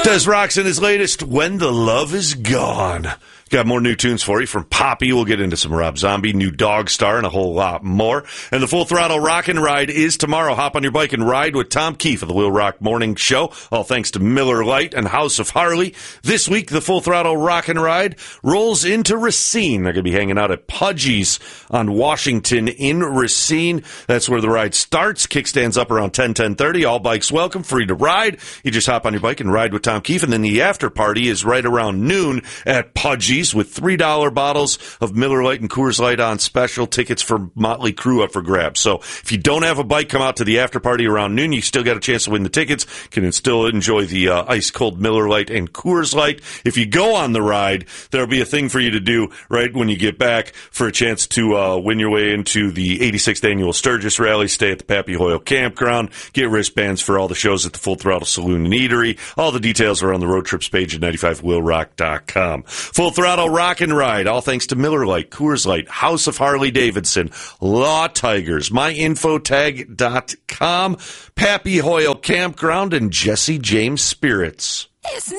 Des rocks in his latest When the Love Is Gone. Got more new tunes for you from Poppy. We'll get into some Rob Zombie, new Dog Star, and a whole lot more. And the Full Throttle Rock and Ride is tomorrow. Hop on your bike and ride with Tom Keefe of the Will Rock Morning Show. All thanks to Miller Lite and House of Harley. This week, the Full Throttle Rock and Ride rolls into Racine. They're going to be hanging out at Pudgy's on Washington in Racine. That's where the ride starts. Kickstands up around 10:30. All bikes welcome, free to ride. You just hop on your bike and ride with Tom Keefe. And then the after party is right around noon at Pudgy's, with $3 bottles of Miller Lite and Coors Light on special. Tickets for Motley Crue up for grabs. So if you don't have a bike, come out to the after party around noon. You still got a chance to win the tickets. Can still enjoy the ice cold Miller Lite and Coors Light. If you go on the ride, there'll be a thing for you to do right when you get back for a chance to win your way into the 86th annual Sturgis Rally. Stay at the Pappy Hoyle Campground. Get wristbands for all the shows at the Full Throttle Saloon and Eatery. All the details are on the road trips page at 95willrock.com. Full Throttle Rock and Ride, all thanks to Miller Lite, Coors Light, House of Harley Davidson, Law Tigers, myinfotag.com, Pappy Hoyle Campground, and Jesse James Spirits. It's